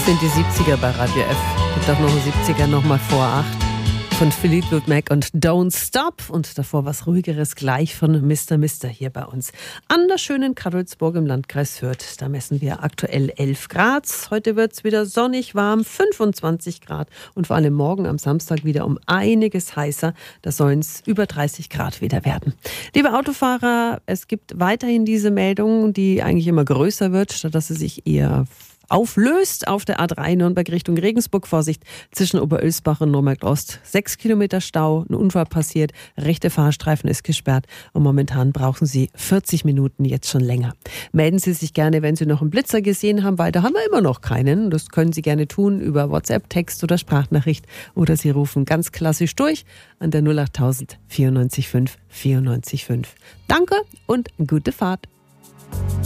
Das sind die 70er bei Radio F. Gibt auch noch ein 70er nochmal vor 8 von Fleetwood Mac und Don't Stop. Und davor was Ruhigeres gleich von Mr. Mister hier bei uns. An der schönen Karlsburg im Landkreis Fürth. Da messen wir aktuell 11 Grad. Heute wird es wieder sonnig warm, 25 Grad. Und vor allem morgen am Samstag wieder um einiges heißer. Da sollen es über 30 Grad wieder werden. Liebe Autofahrer, es gibt weiterhin diese Meldung, die eigentlich immer größer wird, statt dass sie sich eher auflöst auf der A3 Nürnberg Richtung Regensburg. Vorsicht, zwischen Oberölsbach und Nürnberg-Ost. 6 Kilometer Stau, ein Unfall passiert, rechte Fahrstreifen ist gesperrt und momentan brauchen Sie 40 Minuten, jetzt schon länger. Melden Sie sich gerne, wenn Sie noch einen Blitzer gesehen haben, weil da haben wir immer noch keinen. Das können Sie gerne tun über WhatsApp, Text oder Sprachnachricht oder Sie rufen ganz klassisch durch an der 08000 94 5 94 5. Danke und gute Fahrt.